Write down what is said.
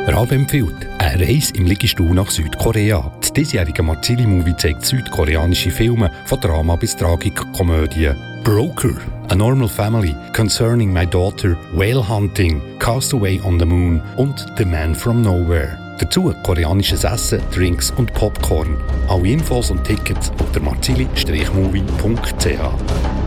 Rabe empfiehlt eine Reise im Liegestuhl nach Südkorea. Das diesjährige Marzili-Movie zeigt südkoreanische Filme von Drama bis Tragikkomödie. Broker, A Normal Family, Concerning My Daughter, Whale Hunting, Castaway on the Moon und The Man from Nowhere. Dazu koreanisches Essen, Drinks und Popcorn. Alle Infos und Tickets auf der marzili-movie.ch.